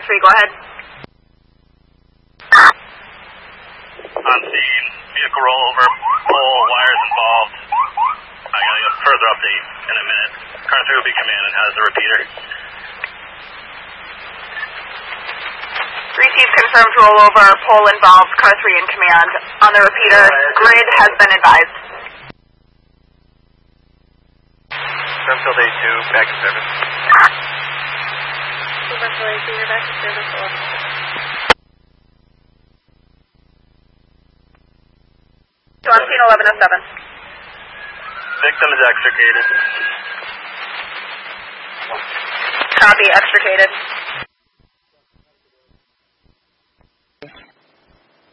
3, go ahead. On scene, vehicle rollover, pole, wires involved. I got a further update in a minute. Car 3 will be commanded. How's the repeater? Receive confirmed rollover, pole involved, car 3 in command. On the repeater, grid has been advised. Confirm till day 2, back to service. Confirm till day 2, you're back to service. 11. On scene 1107. Victim is extricated. Copy, extricated.